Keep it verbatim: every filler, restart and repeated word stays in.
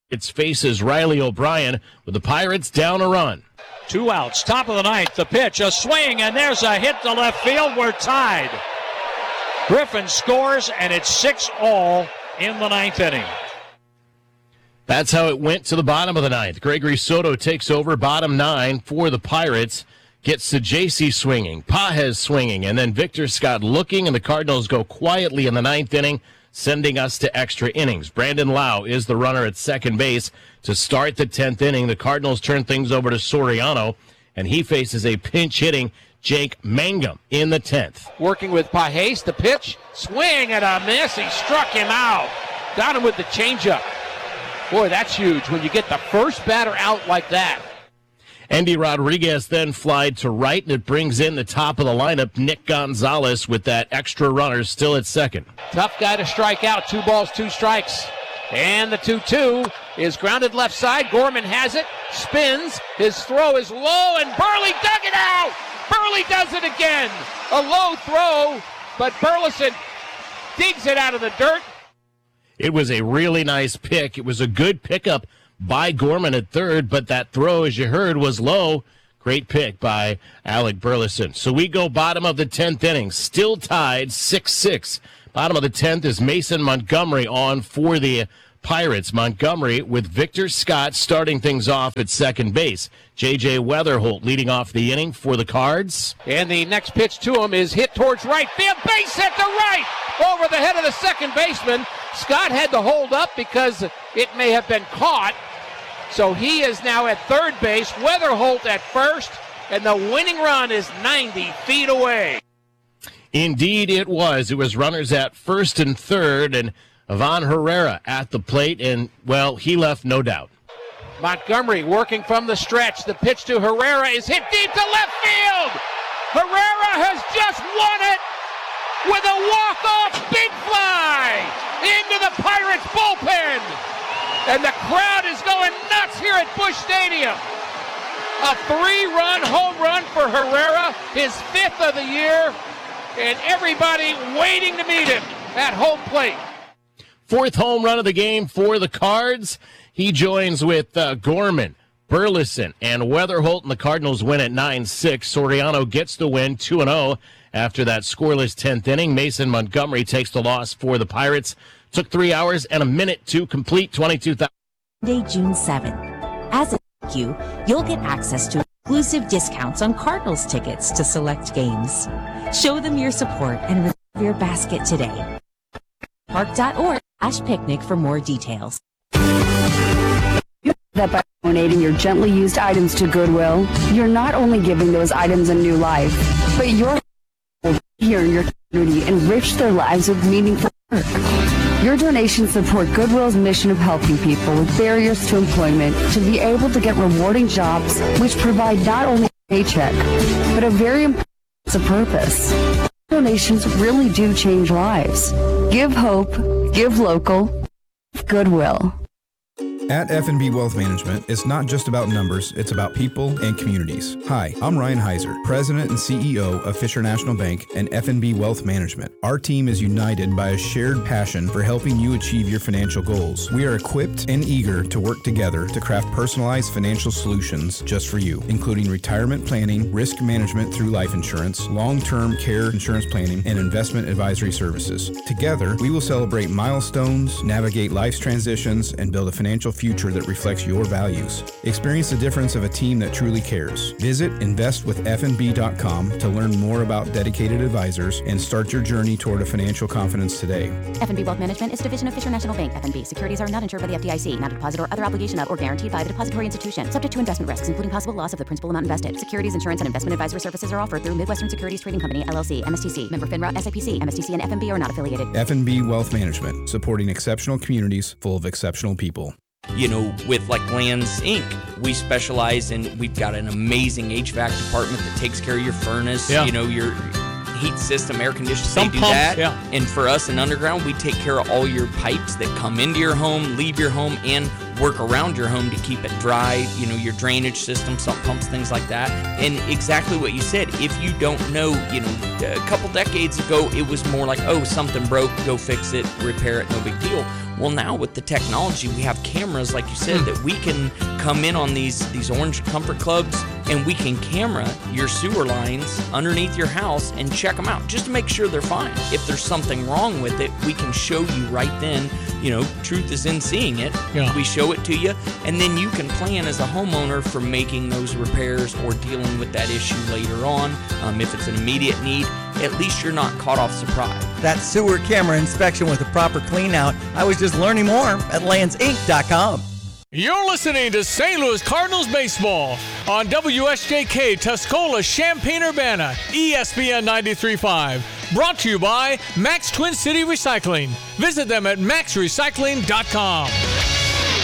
It faces Riley O'Brien with the Pirates down a run. Two outs, top of the ninth, the pitch, a swing, and there's a hit to left field. We're tied. Griffin scores, and it's six all in the ninth inning. That's how it went to the bottom of the ninth. Gregory Soto takes over bottom nine for the Pirates. Gets to J C swinging, Pages swinging, and then Victor Scott looking, and the Cardinals go quietly in the ninth inning, sending us to extra innings. Brandon Lau is the runner at second base to start the tenth inning. The Cardinals turn things over to Soriano, and he faces a pinch-hitting Jake Mangum in the tenth. Working with Pages, the pitch, swing and a miss. He struck him out. Got him with the changeup. Boy, that's huge when you get the first batter out like that. Andy Rodriguez then flied to right, and it brings in the top of the lineup, Nick Gonzalez, with that extra runner still at second. Tough guy to strike out. Two balls, two strikes. And the two two is grounded left side. Gorman has it, spins. His throw is low, and Burley dug it out. Burley does it again. A low throw, but Burleson digs it out of the dirt. It was a really nice pick. It was a good pickup by Gorman at third, but that throw, as you heard, was low. Great pick by Alec Burleson. So we go bottom of the tenth inning, still tied six six. Bottom of the tenth is Mason Montgomery on for the Pirates. Montgomery with Victor Scott starting things off at second base. J J Weatherholt leading off the inning for the Cards. And the next pitch to him is hit towards right field. Base hit to right over the head of the second baseman. Scott had to hold up because it may have been caught. So he is now at third base, Weatherholt at first, and the winning run is ninety feet away. Indeed it was. It was runners at first and third, and Ivan Herrera at the plate, and, well, he left no doubt. Montgomery working from the stretch. The pitch to Herrera is hit deep to left field. Herrera has just won it with a walk-off big fly into the Pirates bullpen. And the crowd is going nuts here at Busch Stadium. A three-run home run for Herrera, his fifth of the year, and everybody waiting to meet him at home plate. Fourth home run of the game for the Cards. He joins with uh, Gorman, Burleson, and Weatherholt, and the Cardinals win at nine six. Soriano gets the win two and oh after that scoreless tenth inning. Mason Montgomery takes the loss for the Pirates. Took three hours and a minute to complete twenty-two thousand. Monday, June seventh. As a thank you, you'll get access to exclusive discounts on Cardinals tickets to select games. Show them your support and reserve your basket today. park dot org slash picnic for more details. That by donating your gently used items to Goodwill, you're not only giving those items a new life, but you're here in your community enrich their lives with meaningful work. Your donations support Goodwill's mission of helping people with barriers to employment to be able to get rewarding jobs which provide not only a paycheck, but a very important sense of purpose. Donations really do change lives. Give hope, give local, Goodwill. At F and B Wealth Management, it's not just about numbers, it's about people and communities. Hi, I'm Ryan Heiser, President and C E O of Fisher National Bank and F and B Wealth Management. Our team is united by a shared passion for helping you achieve your financial goals. We are equipped and eager to work together to craft personalized financial solutions just for you, including retirement planning, risk management through life insurance, long-term care insurance planning, and investment advisory services. Together, we will celebrate milestones, navigate life's transitions, and build a financial future that reflects your values. Experience the difference of a team that truly cares. Visit invest with f n b dot com to learn more about dedicated advisors and start your journey toward a financial confidence today. F and B Wealth Management is a division of Fisher National Bank. F and B securities are not insured by the F D I C, not a deposit or other obligation of or guaranteed by the depository institution, subject to investment risks, including possible loss of the principal amount invested. Securities, insurance, and investment advisory services are offered through Midwestern Securities Trading Company, L L C, M S T C, member FINRA, S I P C, M S T C, and F and B are not affiliated. F and B Wealth Management, supporting exceptional communities full of exceptional people. You know, with like Lands Incorporated, we specialize in, we've got an amazing H V A C department that takes care of your furnace, yeah. you know, your heat system, air conditioning, Some they do pumps, that. Yeah. And for us in Underground, we take care of all your pipes that come into your home, leave your home, and work around your home to keep it dry, you know, your drainage system, sump pumps, things like that. And exactly what you said, if you don't know, you know, a couple decades ago, it was more like, oh, something broke, go fix it, repair it, no big deal. Well, now with the technology, we have cameras, like you said, that we can come in on these, these Orange Comfort Clubs, and we can camera your sewer lines underneath your house and check them out just to make sure they're fine. If there's something wrong with it, we can show you right then. You know, truth is in seeing it. Yeah. We show it to you, and then you can plan as a homeowner for making those repairs or dealing with that issue later on. Um, if it's an immediate need, at least you're not caught off surprise. That sewer camera inspection with a proper clean out. I was just learning more at lands inc dot com. You're listening to Saint Louis Cardinals baseball on W S J K Tuscola, Champaign-Urbana, E S P N ninety-three point five. Brought to you by Max Twin City Recycling. Visit them at max recycling dot com.